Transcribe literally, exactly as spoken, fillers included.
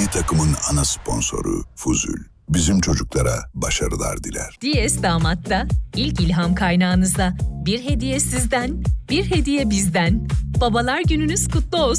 milli takımın ana sponsoru Fuzul. Bizim çocuklara başarılar diler. Diyes Damat'ta ilk ilham kaynağınıza bir hediye sizden, bir hediye bizden. Babalar gününüz kutlu olsun.